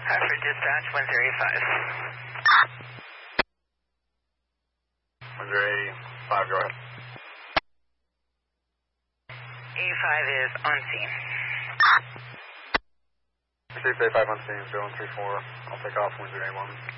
Hartford Dispatch, 1085. 1085, go ahead. 85 is on scene. Received 85 on scene, 0134. I'll take off 1081.